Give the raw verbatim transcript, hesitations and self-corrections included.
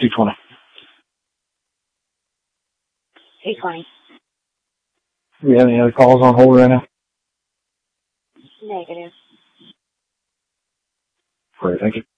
two twenty. eight twenty. Do we have any other calls on hold right now? Negative. Great, thank you.